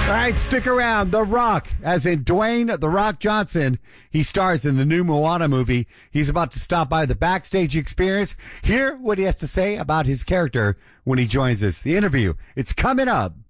All right, stick around. The Rock, as in Dwayne The Rock Johnson, he stars in the new Moana movie. He's about to stop by the Backstage Experience. Hear what he has to say about his character when he joins us. The interview, it's coming up.